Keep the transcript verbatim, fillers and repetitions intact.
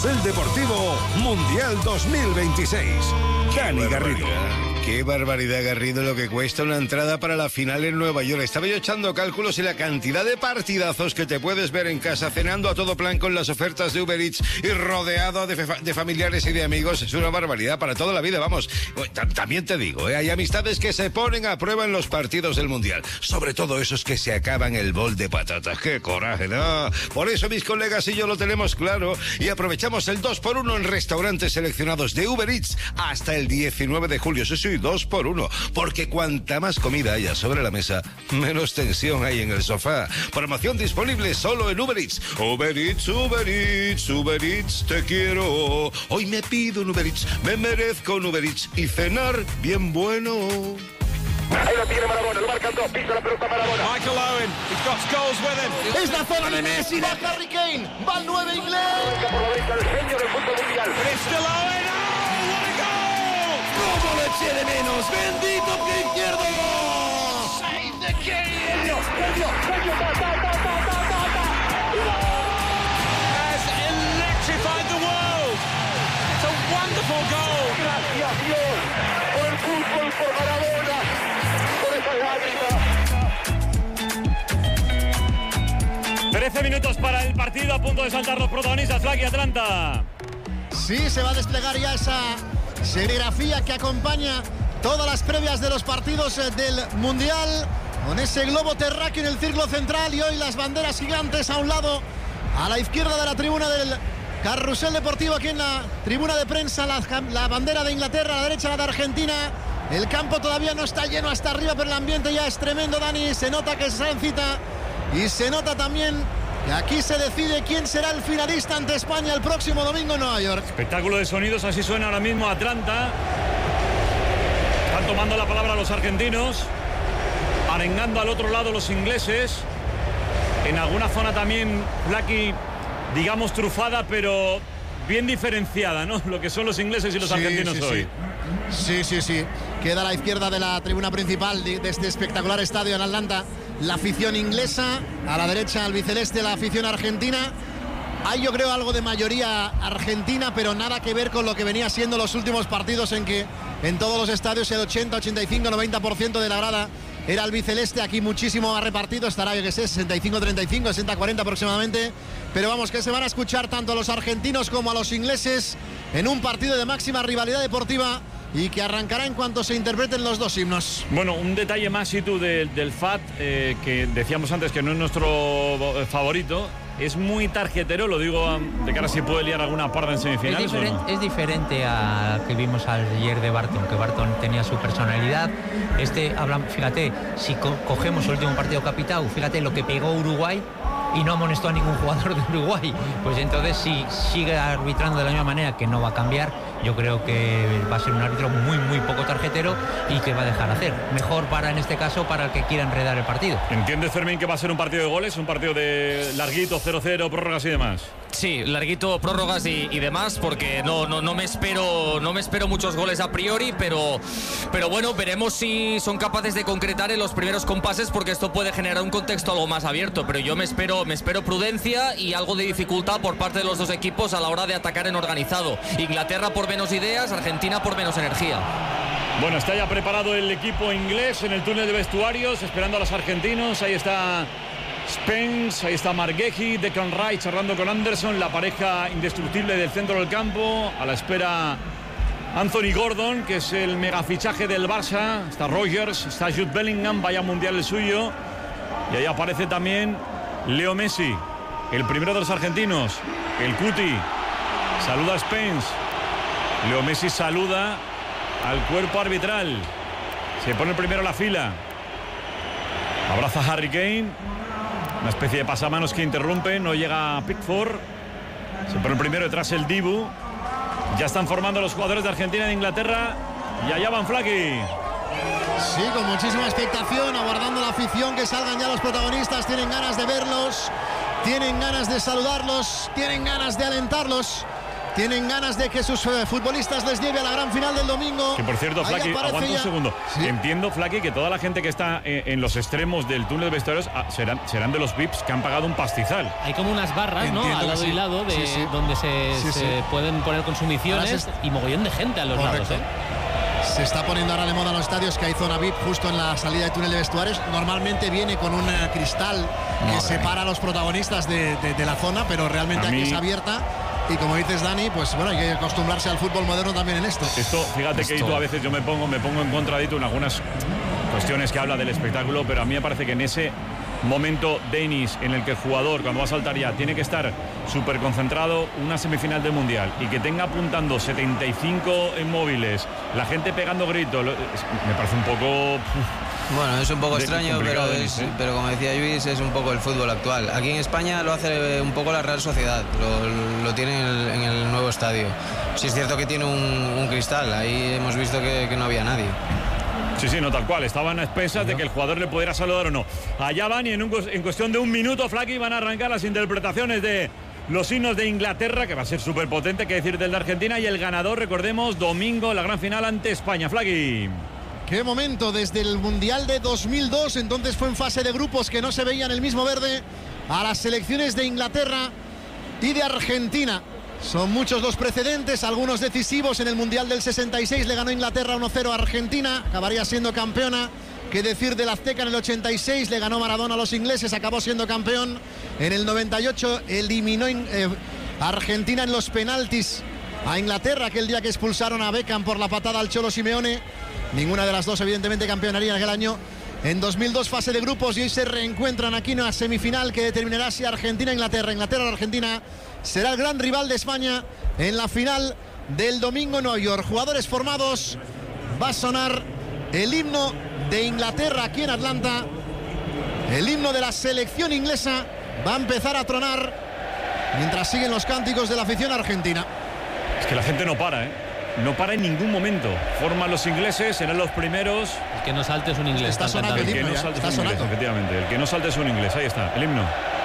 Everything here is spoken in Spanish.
Carrusel Deportivo Mundial dos mil veintiséis. Dani Garrido. Qué barbaridad, Garrido, lo que cuesta una entrada para la final en Nueva York. Estaba yo echando cálculos y la cantidad de partidazos que te puedes ver en casa cenando a todo plan con las ofertas de Uber Eats y rodeado de, fa de familiares y de amigos. Es una barbaridad para toda la vida, vamos. También te digo, ¿eh? Hay amistades que se ponen a prueba en los partidos del Mundial. Sobre todo esos que se acaban el bol de patatas. ¡Qué coraje, no! Por eso mis colegas y yo lo tenemos claro y aprovechamos el dos por uno en restaurantes seleccionados de Uber Eats hasta el diecinueve de julio. Sí, sí, dos por uno, porque cuanta más comida haya sobre la mesa, menos tensión hay en el sofá. Promoción disponible solo en Uber Eats. Uber Eats, Uber Eats, Uber Eats, te quiero. Hoy me pido un Uber Eats, me merezco un Uber Eats y cenar bien bueno. Ahí lo tiene Maradona, lo marcan dos, pisa la pelota Maradona. Michael Owen, he's got goals with him. Es la zona de Messi, va Harry Kane, va el nueve inglés. Por la derecha del genio del fútbol mundial. It's still Owen, oh, what a goal! ¿Cómo lo eché de menos? ¡Bendito pie izquierdo! Save the Kane. Genio, genio, genio, ta, ta, ta, ta, ta, ta, ta. Has electrified the world. It's a wonderful goal. Gracias Dios por el fútbol, por Maradona, por esa lágrima. trece minutos para el partido, a punto de saltar los protagonistas, Flaky Atlanta. Sí, se va a desplegar ya esa serigrafía que acompaña todas las previas de los partidos del Mundial, con ese globo terráqueo en el círculo central y hoy las banderas gigantes a un lado, a la izquierda de la tribuna del Carrusel Deportivo, aquí en la tribuna de prensa, la, la bandera de Inglaterra, a la derecha la de Argentina. El campo todavía no está lleno hasta arriba, pero el ambiente ya es tremendo, Dani. Se nota que se cita y se nota también que aquí se decide quién será el finalista ante España el próximo domingo en Nueva York. Espectáculo de sonidos, así suena ahora mismo Atlanta. Están tomando la palabra los argentinos, arengando al otro lado los ingleses. En alguna zona también, Flaky, digamos trufada, pero bien diferenciada, ¿no? Lo que son los ingleses y los sí, argentinos sí, hoy. Sí, sí, sí. Queda a la izquierda de la tribuna principal de, de este espectacular estadio en Atlanta la afición inglesa, a la derecha albiceleste la afición argentina. Hay, yo creo, algo de mayoría argentina, pero nada que ver con lo que venía siendo los últimos partidos, en que en todos los estadios el ochenta, ochenta y cinco, noventa por ciento de la grada era albiceleste. Aquí muchísimo más repartido, estará, yo que sé, sesenta y cinco treinta y cinco, sesenta cuarenta aproximadamente. Pero vamos, que se van a escuchar tanto a los argentinos como a los ingleses en un partido de máxima rivalidad deportiva y que arrancará en cuanto se interpreten los dos himnos. Bueno, un detalle más, Situ, de, del F A T, eh, que decíamos antes que no es nuestro favorito. Es muy tarjetero, lo digo de cara a si puede liar alguna parda en semifinales. Es diferente, ¿o no? es diferente a que vimos ayer de Barton, que Barton tenía su personalidad. Este, hablamos, fíjate, si co cogemos el último partido capitao, fíjate lo que pegó Uruguay y no amonestó a ningún jugador de Uruguay. Pues entonces, si sigue arbitrando de la misma manera, que no va a cambiar, yo creo que va a ser un árbitro muy, muy poco tarjetero y que va a dejar hacer. Mejor para, en este caso, para el que quiera enredar el partido. ¿Entiendes, Fermín, que va a ser un partido de goles, un partido de larguito, cero cero, prórrogas y demás? Sí, larguito, prórrogas y, y demás, porque no, no, no me espero no me espero muchos goles a priori, pero, pero bueno, veremos si son capaces de concretar en los primeros compases, porque esto puede generar un contexto algo más abierto, pero yo me espero, me espero prudencia y algo de dificultad por parte de los dos equipos a la hora de atacar en organizado. Inglaterra por menos ideas, Argentina por menos energía. Bueno, está ya preparado el equipo inglés en el túnel de vestuarios, esperando a los argentinos. Ahí está Spence, ahí está Margueji, Declan Rice charlando con Anderson, la pareja indestructible del centro del campo. A la espera Anthony Gordon, que es el megafichaje del Barça. Está Rogers, está Jude Bellingham, vaya mundial el suyo. Y ahí aparece también Leo Messi, el primero de los argentinos, el Cuti. Saluda a Spence. Leo Messi saluda al cuerpo arbitral. Se pone el primero en la fila. Abraza a Harry Kane. Una especie de pasamanos que interrumpe. No llega a Pickford. Se pone el primero detrás el Dibu. Ya están formando los jugadores de Argentina y de Inglaterra. Y allá van, Flaky. Sí, con muchísima expectación, aguardando la afición, que salgan ya los protagonistas. Tienen ganas de verlos, tienen ganas de saludarlos, tienen ganas de alentarlos. tienen ganas de que sus eh, futbolistas les lleve a la gran final del domingo. Que por cierto, Flaky, aguanta ya un segundo. ¿Sí? Entiendo, Flaky, que toda la gente que está eh, en los extremos del túnel de vestuarios ah, serán, serán de los V I Ps que han pagado un pastizal. Hay como unas barras, Entiendo, ¿no? Al lado sí. y lado, de, sí, sí. donde se, sí, se sí. pueden poner consumiciones se... y mogollón de gente a los Correcto. lados, ¿eh? Se está poniendo ahora de moda en los estadios que hay zona V I P justo en la salida de túnel de vestuarios. Normalmente viene con un uh, cristal que Madre separa a los protagonistas de, de, de la zona, pero realmente a aquí mí... es abierta. Y como dices, Dani, pues bueno, hay que acostumbrarse al fútbol moderno también en esto. Esto, fíjate esto... que tú a veces yo me pongo, me pongo en contra de tú en algunas cuestiones que habla del espectáculo, pero a mí me parece que en ese momento, Denis, en el que el jugador, cuando va a saltar ya, tiene que estar súper concentrado, una semifinal del Mundial, y que tenga apuntando setenta y cinco en móviles, la gente pegando gritos, me parece un poco... Bueno, es un poco de, extraño, pero, Denis, es, ¿eh? pero como decía Luis, es un poco el fútbol actual. Aquí en España lo hace un poco la Real Sociedad, lo, lo tiene en el, en el nuevo estadio. Sí es cierto que tiene un, un cristal, ahí hemos visto que, que no había nadie. Sí, sí, no, tal cual. Estaban a expensas de que el jugador le pudiera saludar o no. Allá van y en, un, en cuestión de un minuto, Flaky, van a arrancar las interpretaciones de los himnos de Inglaterra, que va a ser súper potente, que decir del de Argentina. Y el ganador, recordemos, domingo, la gran final ante España. Flaky. Qué momento, desde el Mundial de dos mil dos, entonces fue en fase de grupos que no se veían el mismo verde, a las selecciones de Inglaterra y de Argentina. Son muchos los precedentes, algunos decisivos. En el Mundial del sesenta y seis le ganó Inglaterra uno cero a Argentina, acabaría siendo campeona. Qué decir del Azteca en el ochenta y seis, le ganó Maradona a los ingleses, acabó siendo campeón. En el noventa y ocho eliminó eh, a Argentina en los penaltis a Inglaterra, aquel día que expulsaron a Beckham por la patada al Cholo Simeone. Ninguna de las dos evidentemente campeonaría en aquel año. En dos mil dos fase de grupos y hoy se reencuentran aquí en una semifinal que determinará si Argentina-Inglaterra, Inglaterra-Argentina será el gran rival de España en la final del domingo en Nueva York. Jugadores formados, va a sonar el himno de Inglaterra aquí en Atlanta. El himno de la selección inglesa va a empezar a tronar mientras siguen los cánticos de la afición argentina. Es que la gente no para, ¿eh? No para en ningún momento. Forman los ingleses, serán los primeros. El que no salte es un inglés. Está sonando el himno, el que no ya. salte Está es un inglés, sonando. efectivamente. El que no salte es un inglés. Ahí está, el himno.